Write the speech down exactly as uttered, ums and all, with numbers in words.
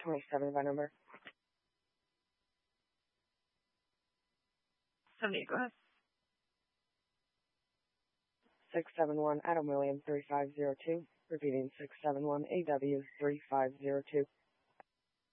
twenty-seven by number. seventy-eight, go ahead. six seven one Adam William three five zero two. Repeating six seven one A W three five zero two.